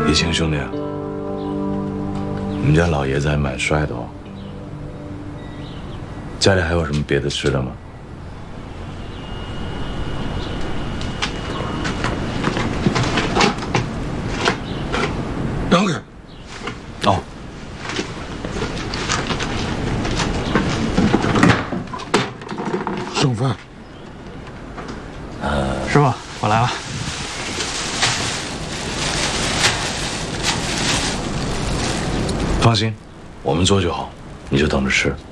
李青兄弟，你们家老爷子还蛮帅的哦。家里还有什么别的吃的吗？ 让开！ 哦。 剩饭。 师傅，我来了。 放心，我们做就好，你就等着吃。